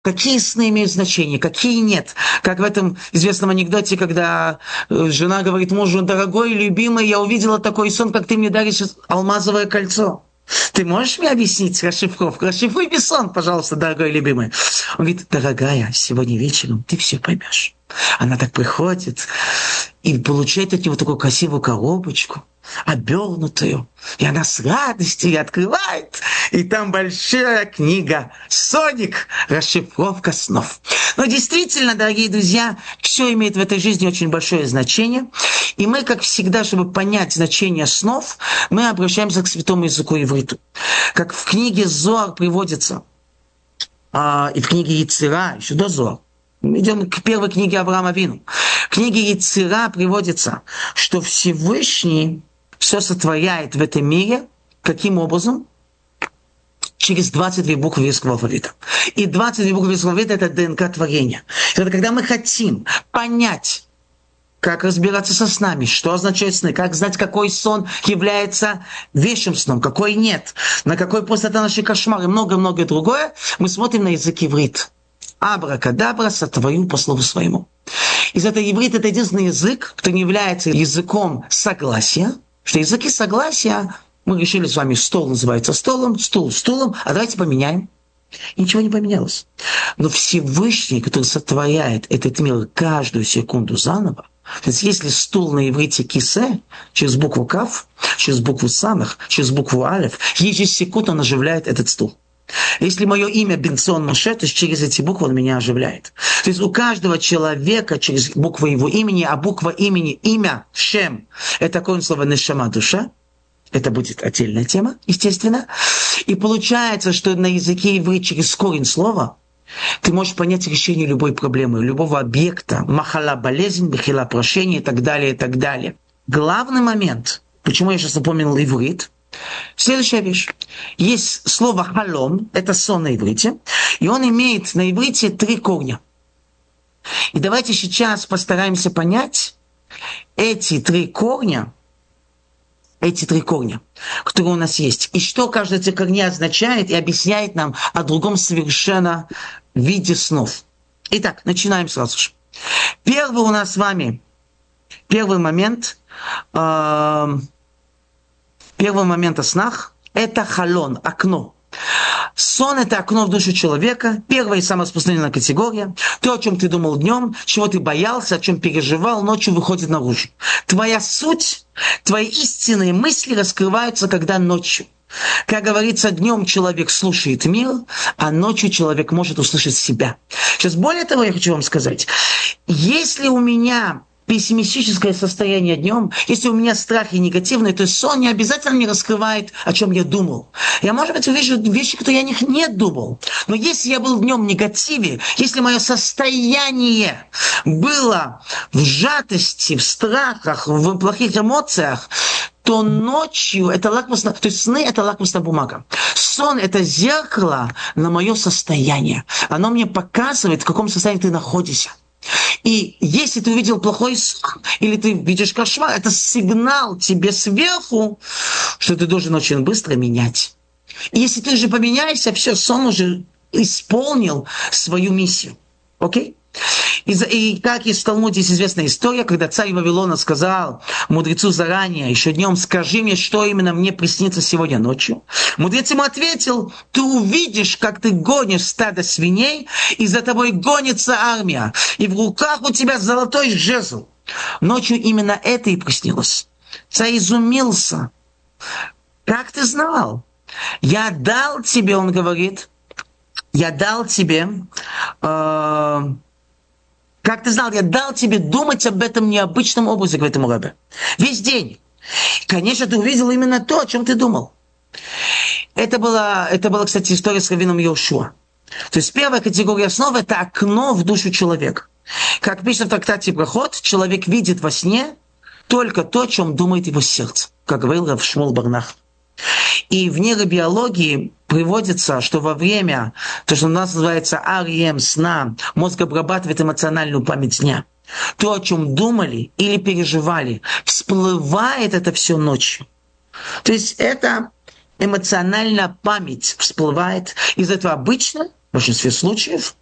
Какие сны имеют значение, какие нет. Как в этом известном анекдоте, когда жена говорит мужу: дорогой, любимый, я увидела такой сон, как ты мне даришь алмазовое кольцо. Ты можешь мне объяснить расшифровку? Расшифруй мне сон, пожалуйста, дорогой любимый. Он говорит: дорогая, сегодня вечером ты все поймешь. Она так приходит и получает от него такую красивую коробочку, обернутую. И она с радостью открывает. И там большая книга «Соник. Расшифровка снов». Но действительно, дорогие друзья, все имеет в этой жизни очень большое значение. И мы, как всегда, чтобы понять значение снов, мы обращаемся к святому языку ивриту. Как в книге Зоар приводится, и в книге Яцира, еще до Зоар. Идем к первой книге Авраама Авину. В книге Яцира приводится, что Всевышний все сотворяет в этом мире. Каким образом? Через 22 буквы еврейского алфавита. И 22 буквы еврейского алфавита – это ДНК творения. Это когда мы хотим понять, как разбираться со снами, что означают сны, как знать, какой сон является вещим сном, какой нет, на какой пост это наши кошмары, много-многое другое, мы смотрим на язык иврит. Абракадабра, сотворю по слову своему. Из этого иврит – это единственный язык, кто не является языком согласия, что языки согласия, мы решили с вами, стол называется столом, стул стулом, а давайте поменяем. И ничего не поменялось. Но Всевышний, который сотворяет этот мир каждую секунду заново, то есть если стул на иврите кисе, через букву кав, через букву самах, через букву алеф, ежесекундно он оживляет этот стул. Если мое имя Бенцион Моше, то есть через эти буквы он меня оживляет. То есть у каждого человека через букву его имени, а буква имени, имя, Шем, это такое слово нешама, душа. Это будет отдельная тема, естественно. И получается, что на языке иврит через корень слова ты можешь понять решение любой проблемы, любого объекта, махала, болезнь, бехила, прощение и так далее, и так далее. Главный момент, почему я сейчас напомнил иврит, следующая вещь. Есть слово халом, это сон на иврите, и он имеет на иврите 3 корня. И давайте сейчас постараемся понять эти 3 корня, которые у нас есть, и что каждый из этих корней означает и объясняет нам о другом совершенно виде снов. Итак, начинаем сразу же. Первый у нас с вами, первый момент о снах – это халон, окно. Сон – это окно в душу человека, первая и самая распространенная категория. То, о чем ты думал днем, чего ты боялся, о чем переживал, ночью выходит наружу. Твоя суть, твои истинные мысли раскрываются, когда ночью. Как говорится, днем человек слушает мир, а ночью человек может услышать себя. Сейчас, более того, я хочу вам сказать, если у меня пессимистическое состояние днем, если у меня страхи негативные, то сон не обязательно мне раскрывает, о чем я думал. Я, может быть, увижу вещи, которые я о них не думал. Но если я был днем в негативе, если мое состояние было в сжатости, в страхах, в плохих эмоциях, то ночью это лакмусная, то есть сны это лакмусная бумага. Сон это зеркало на мое состояние. Оно мне показывает, в каком состоянии ты находишься. И если ты увидел плохой сон, или ты видишь кошмар, это сигнал тебе сверху, что ты должен очень быстро менять. И если ты уже поменяешься, все, сон уже исполнил свою миссию. Окей? И как есть в Талмуде есть известная история, когда царь Вавилона сказал мудрецу заранее, еще днем: скажи мне, что именно мне приснится сегодня ночью. Мудрец ему ответил: ты увидишь, как ты гонишь стадо свиней, и за тобой гонится армия, и в руках у тебя золотой жезл. Ночью именно это и приснилось. Царь изумился. Как ты знал? Я дал тебе, он говорит, я дал тебе... Как ты знал, я дал тебе думать об этом необычном образе, говорит ему Ребе. Весь день. Конечно, ты увидел именно то, о чем ты думал. Это была, кстати, история с раввином Йошуа. То есть первая категория снов – это окно в душу человека. Как пишет в трактате Брахот, человек видит во сне только то, о чем думает его сердце, как говорил Рав Шмуэл Барнах. И в нейробиологии приводится, что во время, то, что у нас называется REM, сна, мозг обрабатывает эмоциональную память дня. То, о чем думали или переживали, всплывает это все ночью. То есть это эмоциональная память всплывает. Из этого обычно, в большинстве случаев,